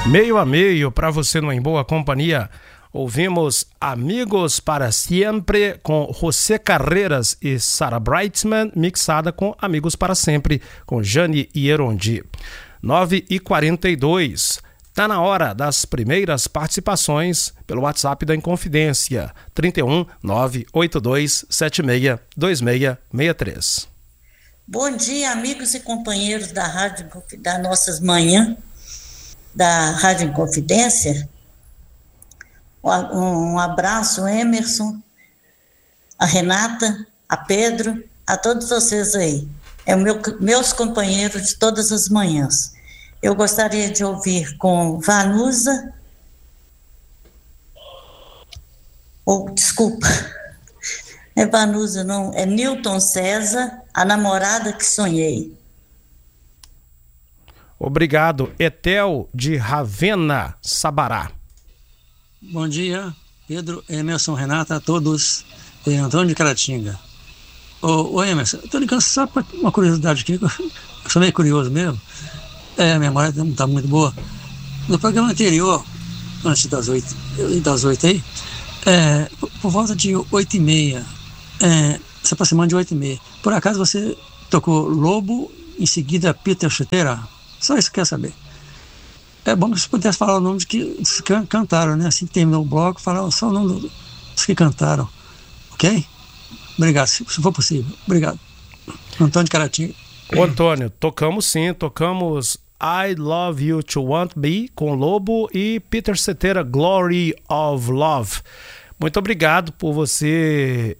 Meio a meio para você no Em Boa Companhia. Ouvimos Amigos para Sempre com José Carreras e Sarah Brightman, mixada com Amigos para Sempre com Jane Hierondi. 9h42. Tá na hora das primeiras participações pelo WhatsApp da Inconfidência, 31 982 76 2663. Bom dia, amigos e companheiros da Rádio da Nossas Manhã, da Rádio Inconfidência. Um abraço, Emerson, a Renata, a Pedro, a todos vocês aí. Meus companheiros de todas as manhãs. Eu gostaria de ouvir com Vanusa, desculpa, é Vanusa não, é Newton César, A Namorada que Sonhei. Obrigado, Etel de Ravena, Sabará. Bom dia, Pedro, Emerson, Renata, a todos, Antônio de Caratinga. Ô Emerson, eu tô ligando só para uma curiosidade aqui, eu sou meio curioso mesmo. A memória não está muito boa. No programa anterior, antes das 8 aí, por volta de 8h30, se aproximando de 8h30, por acaso você tocou Lobo, em seguida Peter Cetera? Só isso que eu quero saber. É bom que você pudesse falar o nome dos que cantaram, né? Assim que terminou o bloco, falar só o nome dos que cantaram. Ok? Obrigado, se for possível. Obrigado. Antônio de Caratinga. Ô Antônio, tocamos sim, tocamos I Love You to Want Me com Lobo e Peter Cetera, Glory of Love. Muito obrigado por você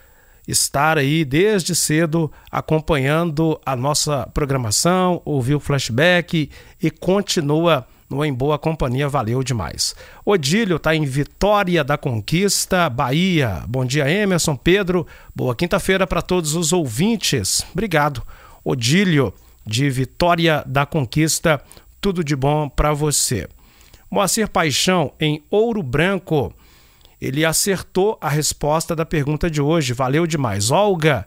estar aí desde cedo acompanhando a nossa programação, ouvir o flashback e continua no Em Boa Companhia, valeu demais. Odílio está em Vitória da Conquista, Bahia. Bom dia, Emerson, Pedro, boa quinta-feira para todos os ouvintes. Obrigado, Odílio de Vitória da Conquista, tudo de bom para você. Moacir Paixão em Ouro Branco, ele acertou a resposta da pergunta de hoje, valeu demais. Olga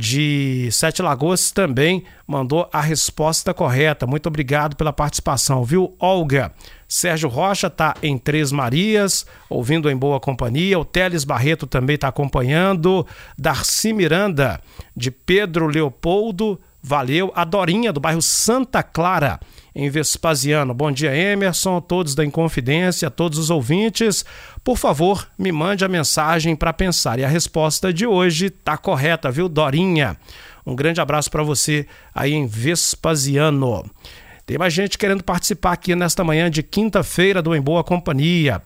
de Sete Lagoas também mandou a resposta correta, muito obrigado pela participação, viu, Olga? Sérgio Rocha está em Três Marias, ouvindo Em Boa Companhia, o Teles Barreto também está acompanhando, Darcy Miranda de Pedro Leopoldo, valeu, a Dorinha do bairro Santa Clara em Vespasiano. Bom dia, Emerson, todos da Inconfidência, todos os ouvintes. Por favor, me mande a mensagem para pensar. E a resposta de hoje tá correta, viu, Dorinha? Um grande abraço para você aí em Vespasiano. Tem mais gente querendo participar aqui nesta manhã de quinta-feira do Em Boa Companhia.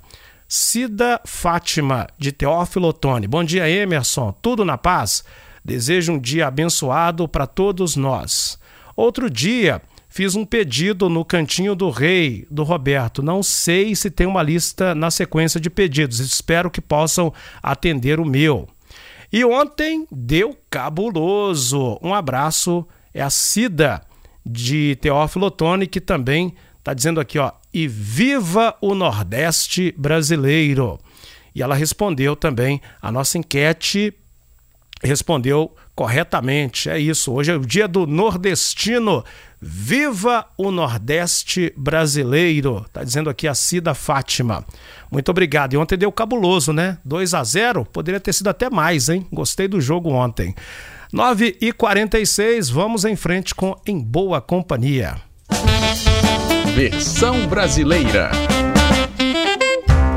Cida Fátima, de Teófilo Otoni. Bom dia, Emerson. Tudo na paz? Desejo um dia abençoado para todos nós. Outro dia, fiz um pedido no Cantinho do Rei, do Roberto. Não sei se tem uma lista na sequência de pedidos. Espero que possam atender o meu. E ontem deu cabuloso. Um abraço. É a Cida de Teófilo Otoni, que também está dizendo aqui, ó, e viva o Nordeste brasileiro. E ela respondeu também a nossa enquete, respondeu corretamente, é isso, hoje é o dia do nordestino, viva o Nordeste brasileiro, tá dizendo aqui a Cida Fátima, muito obrigado, e ontem deu cabuloso, né, 2-0, poderia ter sido até mais, hein, gostei do jogo ontem. 9h46, vamos em frente com Em Boa Companhia. Versão brasileira.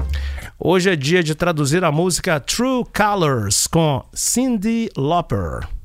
Hoje é dia de traduzir a música True Colors com Cyndi Lauper.